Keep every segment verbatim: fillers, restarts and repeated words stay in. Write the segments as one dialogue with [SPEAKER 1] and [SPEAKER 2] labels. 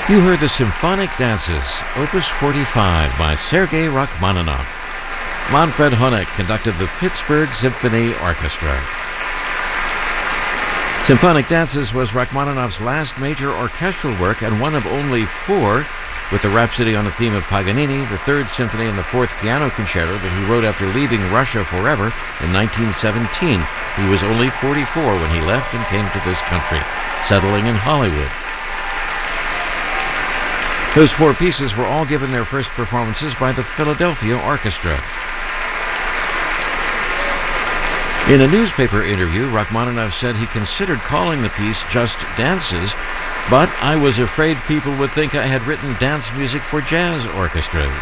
[SPEAKER 1] You heard the Symphonic Dances, Opus forty-five by Sergei Rachmaninoff. Manfred Honeck conducted the Pittsburgh Symphony Orchestra. Symphonic Dances was Rachmaninoff's last major orchestral work and one of only four, with the Rhapsody on a Theme of Paganini, the Third Symphony, and the Fourth Piano Concerto that he wrote after leaving Russia forever in nineteen seventeen. He was only forty-four when he left and came to this country, settling in Hollywood. Those four pieces were all given their first performances by the Philadelphia Orchestra. In a newspaper interview, Rachmaninoff said he considered calling the piece just Dances, but I was afraid people would think I had written dance music for jazz orchestras.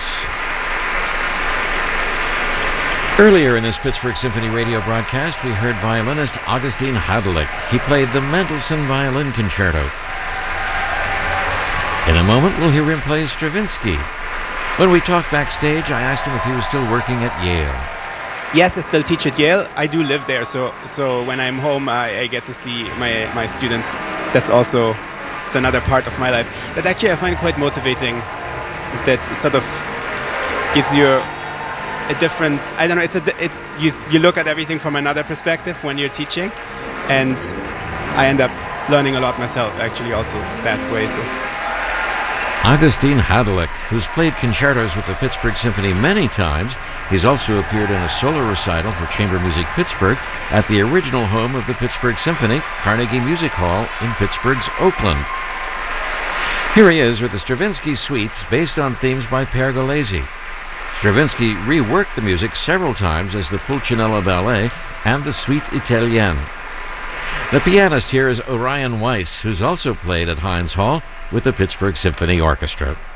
[SPEAKER 1] Earlier in this Pittsburgh Symphony radio broadcast, we heard violinist Augustin Hadelich. He played the Mendelssohn Violin Concerto. In a moment, we'll hear him play Stravinsky. When we talked backstage, I asked him if he was still working at Yale.
[SPEAKER 2] Yes, I still teach at Yale. I do live there, so so when I'm home, I, I get to see my, my students. That's also it's another part of my life that actually I find quite motivating. That it sort of gives you a different. I don't know. It's a it's you you look at everything from another perspective when you're teaching, and I end up learning a lot myself. Actually, also that way. So.
[SPEAKER 1] Augustin Hadelich, who's played concertos with the Pittsburgh Symphony many times, he's also appeared in a solo recital for Chamber Music Pittsburgh at the original home of the Pittsburgh Symphony, Carnegie Music Hall in Pittsburgh's Oakland. Here he is with the Stravinsky Suites based on themes by Pergolesi. Stravinsky reworked the music several times as the Pulcinella Ballet and the Suite Italienne. The pianist here is Orion Weiss, who's also played at Heinz Hall with the Pittsburgh Symphony Orchestra.